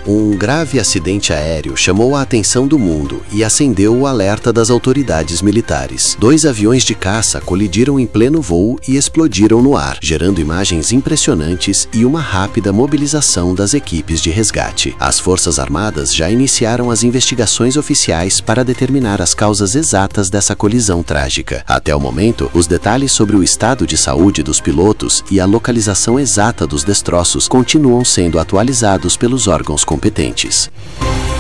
Um grave acidente aéreo chamou a atenção do mundo e acendeu o alerta das autoridades militares. 2 aviões de caça colidiram em pleno voo e explodiram no ar, gerando imagens impressionantes e uma rápida mobilização das equipes de resgate. As Forças Armadas já iniciaram as investigações oficiais para determinar as causas exatas dessa colisão trágica. Até o momento, os detalhes sobre o estado de saúde dos pilotos e a localização exata dos destroços continuam sendo atualizados pelos órgãos competentes.